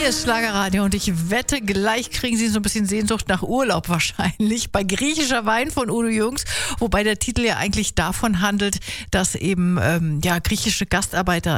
Hier ist Schlagerradio und ich wette, gleich kriegen Sie so ein bisschen Sehnsucht nach Urlaub wahrscheinlich. Bei Griechischer Wein von Udo Jürgens, wobei der Titel ja eigentlich davon handelt, dass eben griechische Gastarbeiter